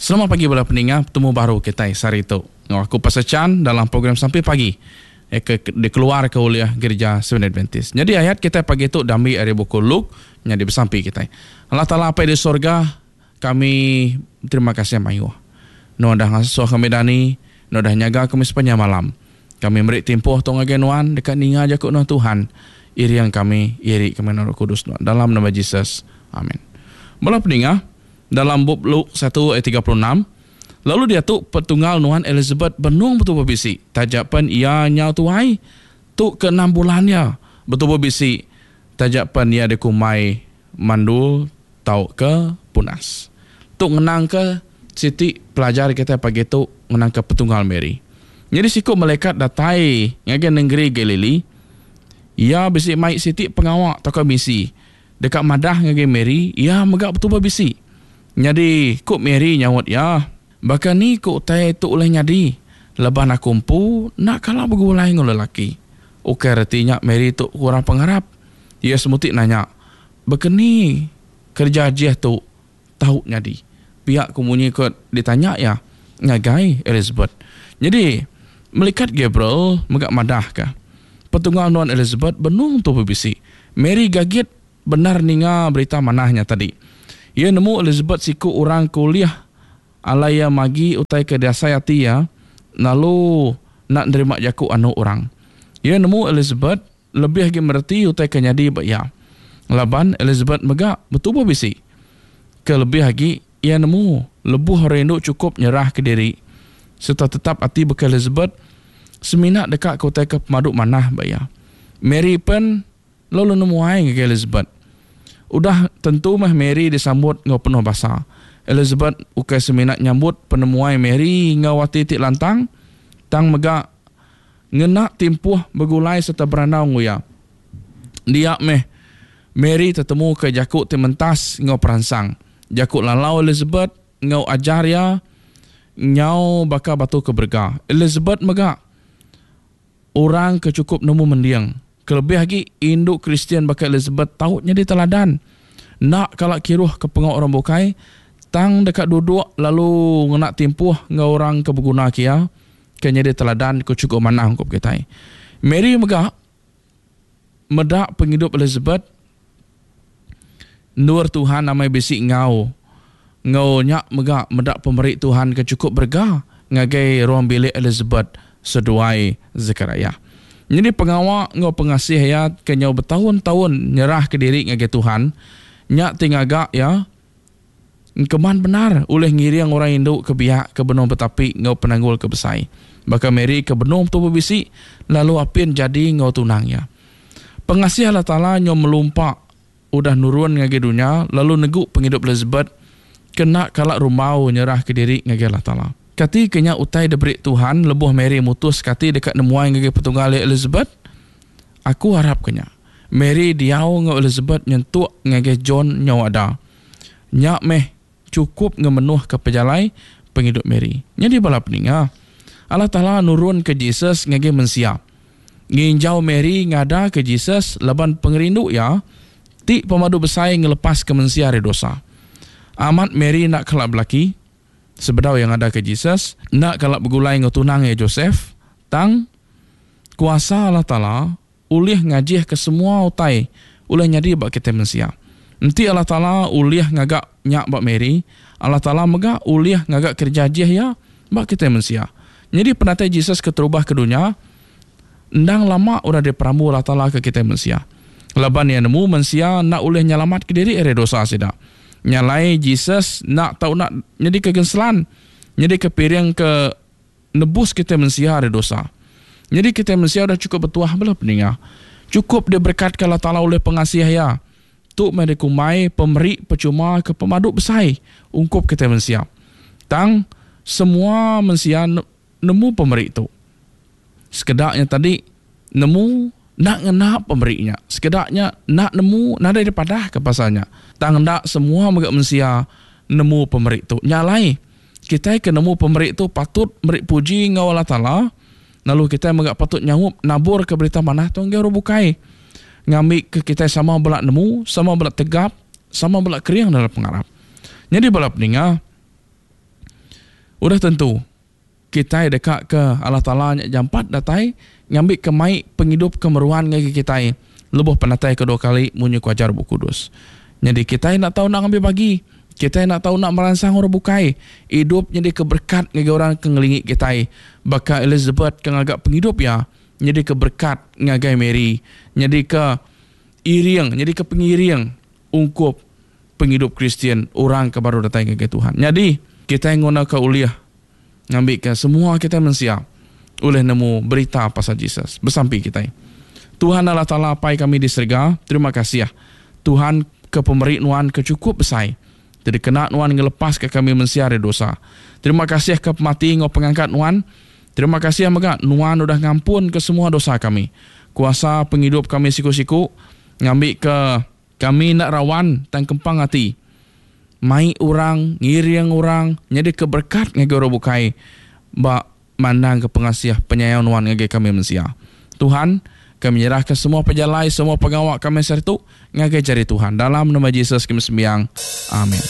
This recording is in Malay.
Selamat pagi bala pendengar, bertemu baru kita hari itu. Aku Pastor Chan dalam program Sampai Pagi. Dikeluar ke oleh Gereja Seventh Adventist. Jadi ayat kita pagi itu damai dari buku Luke yang bersampai kita. Allah Ta'ala apa di surga, kami terima kasih mayu. No dah ngasuh kami dani, no dah nyaga kami sepanjang malam. Kami beri tempoh tong agenuan dekat ninga jakut no Tuhan. Iri yang kami, iri kami Roh Kudus no. Dalam nama Yesus. Amin. Bala pendengar, dalam buku Luke 1 ayat 36, lalu dia tu petunggal Nuan Elizabeth benung betul berbisi. Tajapan ia nyau tuai tu ke 6 bulannya betul berbisi. Tajapan ia dekumai mandul tau ke punas. Tu ngenang ke Siti pelajar kita pagi tu ngenang ke petunggal Mary. Jadi siku malaikat datai ngage negeri Galilea. Ia bisi mai Siti pengawak tak misi. Dekat madah ngage Mary, ia megak betul berbisi. Jadi kuk Mary nyawat ya. Bahkan ni kuk tay tu oleh nyadi. Leban nak kumpu nak kalah bergulai dengan lelaki. Okey artinya Mary tu kurang pengharap. Ia semutik nanya. Bahkan ni kerja jih tu tahu nyadi. Pihak kumunyi kot ditanya ya. Ngagai Elizabeth. Jadi Malaikat Gabriel megak madah kah. Petunggal Nuan Elizabeth benung tu berbisi. Mary gagit benar ninga berita manahnya tadi. Ia nemu Elizabeth siku orang kuliah alaya magi utai ke dasa yati ya, lalu nak nerima jaku anu orang. Ia nemu Elizabeth lebih lagi merti utai ke nyadi ya. Laban Elizabeth megak betul berbisi. Kelebih lagi ia nemu lebuh rindu cukup nyerah ke diri. Serta tetap hati bekal Elizabeth seminat dekat ke utai ke pemaduk manah ya. Mary pun lalu nemu ai ke Elizabeth. Udah tentu mah Mary disambut ngau penuh basa. Elizabeth ukai seminat nyambut penemuai Mary ngau wati tik lantang. Tang megak ngenak timpuh bergulai serta beranau nguya. Dia meh Mary tertemu ke jakuk timentas ngau peransang. Jakuk lalau Elizabeth ngau ajar ya nyau bakal batu ke berga. Elizabeth megak orang kecukup nemu mendiang. Kelebih lagi induk Kristian bakal Elizabeth tautnya di teladan. Nak kalak kiruh ke pengau orang bukai, tang dekat duduk lalu ngenak timpuh ngau orang kebeguna kia, kenya di teladan ke cukup manah hukum kita. Mary megak medak penghidup Elizabeth nur Tuhan namai besi ngau. Ngau nyak megak medak pemberi Tuhan ke cukup berga ngagai ruang bilik Elizabeth seduai Zechariah. Jadi pengawak ngau pengasih ya kenyau bertahun-tahun nyerah ke diri ngagai Tuhan. Nyak tingagak ya. Keman benar oleh ngiring orang induk ke biak ke benung betapi ngau penanggul ke besai. Bahkan Mary ke benung tu berbisi lalu apin jadi ngau tunang ya. Pengasih Allah Ta'ala nyau melumpak udah nurun ngagai dunia lalu neguk penghidup Elizabeth kena kalak rumau nyerah ke diri ngagai Allah Ta'ala. Kati kenya utai deberi Tuhan lebuh Mary mutus kati dekat nemuai ngagai petunggal Elizabeth. Aku harap kenya Mary diau ngau Elizabeth nyentuk ngagai John nyau ada. Nyak meh cukup ngemenuh ke pejalai penghidup Mary. Jadi bala peninga Allah Ta'ala nurun ke Jesus ngagai mensia. Nginjau Mary ngada ke Jesus leban pengerindu ya. Ti pemadu besai ngelepas ke mensia dosa. Amat Mary nak kelak belaki sebedau yang ada ke Jesus, nak kalak bergulai ngotunang ya Joseph, tang kuasa Allah Ta'ala ulih ngajih ke semua utai, ulih nyadi bak kita mensia. Nanti Allah Ta'ala ulih ngagak nyak bak Mary, Allah Ta'ala megak ulih ngagak kerja jih ya bak kita mensia. Jadi penatai Jesus keterubah ke dunia, ndang lama udah diperamu Allah Ta'ala ke kita mensia. Laban yang nemu mensia nak ulih nyalamat ke diri ere dosa sida. Nyalai Jesus nak tahu nak jadi kegenselan, jadi kepiring ke nebus kita mensia ada dosa. Jadi kita mensia dah cukup bertuah belah peninga. Cukup diberkatkan Allah Ta'ala oleh pengasih ya. Tu mendikumai pemberi percuma ke pemaduk besai ungkup kita mensia. Tang semua mensia nemu pemberi itu. Sekedaknya tadi nemu nak ngenap pemberinya. Sekedaknya nak nemu nada daripada ke pasalnya. Tang ndak semua megak mensia nemu pemberi itu. Nyalai kita ke nemu pemberi itu patut beri puji ngau Allah Ta'ala. Lalu kita megak patut nyawup nabur ke berita manah tu ngau bukai. Ngambil ke kita sama belak nemu, sama belak tegap, sama belak keriang dalam pengarap. Jadi bala peninga Udah tentu kita dekat ke Allah Ta'ala jampat datai ngambil kemai penghidup kemeruan ngagi kita lebuh penatai kedua kali munyi kuajar Roh Kudus. Jadi kita nak tahu nak ambil bagi, kita nak tahu nak merangsang orang bukai hidup jadi keberkat ngagi orang kengelingi kita. Baka Elizabeth kang agak penghidup ya, jadi keberkat ngagai Mary, jadi ke iriang, jadi ke pengiriang ungkup penghidup Kristian orang ke baru datang ngagi Tuhan. Jadi kita ngona ke uliah ngambil ke semua kita mensiap oleh nemu berita pasal Jesus bersampai kita. Tuhan Allah Ta'ala pai kami di surga, terima kasih ya Tuhan ke pemberi nuan kecukup besar. Jadi kena nuan ngelepas ke kami mensiari dosa. Terima kasih ke pemati ngau pengangkat nuan. Terima kasih ya nuan udah ngampun ke semua dosa kami. Kuasa penghidup kami siku-siku ngambil ke kami nak rawan tang kempang hati. Mai orang, ngiriang orang, jadi keberkat ngagi orang bukai. Ba mandang ke pengasih penyayang nuan ngagi kami mensia. Tuhan, kami menyerahkan semua pejalai, semua pengawak kami sertu ngagi jari Tuhan. Dalam nama Yesus kami sembiang. Amin.